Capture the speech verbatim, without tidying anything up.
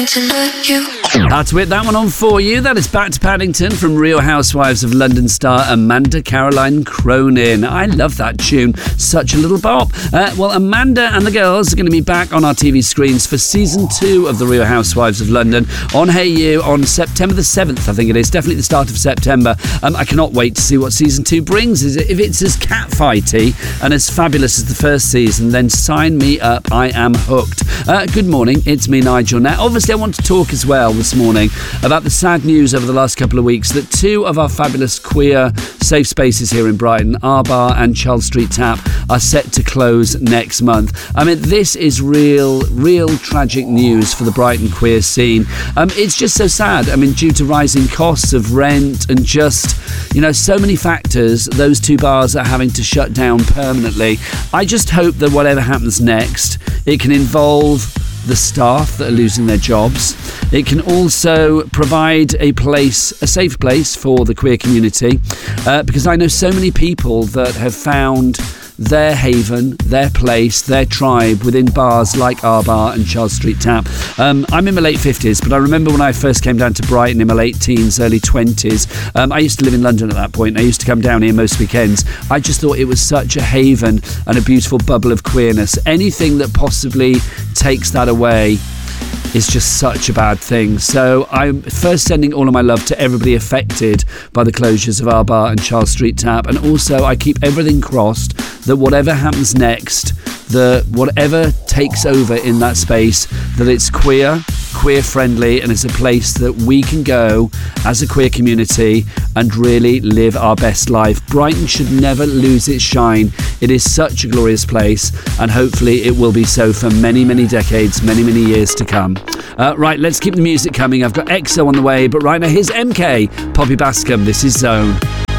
That's it, that one on for you. That is Back to Paddington from Real Housewives of London star Amanda Caroline Cronin. I love that tune. Such a little bop. Uh, well, Amanda and the girls are going to be back on our T V screens for season two of the Real Housewives of London on Hey You on September the seventh, I think it is. Definitely the start of September. Um, I cannot wait to see what season two brings. Is it, if it's as catfighty and as fabulous as the first season, then sign me up. I am hooked. Uh, good morning. It's me, Nigel. Now, obviously, I want to talk as well this morning about the sad news over the last couple of weeks that two of our fabulous queer safe spaces here in Brighton, Our Bar and Charles Street Tap, are set to close next month. I mean, this is real, real tragic news for the Brighton queer scene. Um, it's just so sad. I mean, due to rising costs of rent and just, you know, so many factors, those two bars are having to shut down permanently. I just hope that whatever happens next, it can involve the staff that are losing their jobs. It can also provide a place, a safe place for the queer community, uh, because I know so many people that have found their haven, their place, their tribe within bars like Our Bar and Charles Street Tap. Um, I'm in my late fifties, but I remember when I first came down to Brighton in my late teens, early twenties. Um, I used to live in London at that point. I used to come down here most weekends. I just thought it was such a haven and a beautiful bubble of queerness. Anything that possibly takes that away is just such a bad thing. So I'm first sending all of my love to everybody affected by the closures of Our Bar and Charles Street Tap, and also I keep everything crossed that whatever happens next, the whatever takes over in that space, that it's queer, queer friendly, and it's a place that we can go as a queer community and really live our best life. Brighton should never lose its shine. It is such a glorious place, and hopefully it will be so for many, many decades, many, many years to come. Uh, right, let's keep the music coming. I've got X O on the way, but right now here's M K, Poppy Bascom. This is Zone.